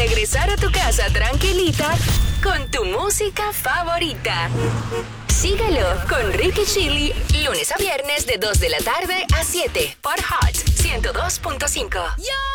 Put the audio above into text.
regresar a tu casa tranquilita con tu música favorita. Síguelo con Ricky Chili, lunes a viernes de 2 de la tarde a 7 por Hot 102.5.